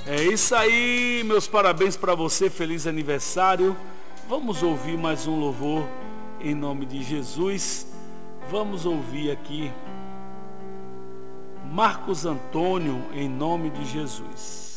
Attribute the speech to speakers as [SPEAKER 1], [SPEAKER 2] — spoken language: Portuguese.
[SPEAKER 1] É isso aí, meus parabéns para você, feliz aniversário. Vamos ouvir mais um louvor em nome de Jesus. Vamos ouvir aqui Marcos Antônio em nome de Jesus.